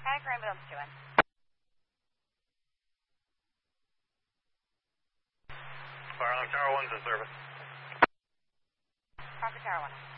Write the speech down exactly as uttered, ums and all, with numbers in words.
Tiger ambulance two in. Fire alarm tower one's in service. Talk to tower one.